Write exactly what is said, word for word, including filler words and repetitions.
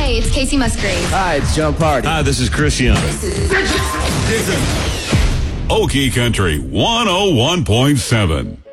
Hey, it's Casey Musgrave. Hi, it's John Party. Hi, this is Chris Young. Okie Country one oh one point seven.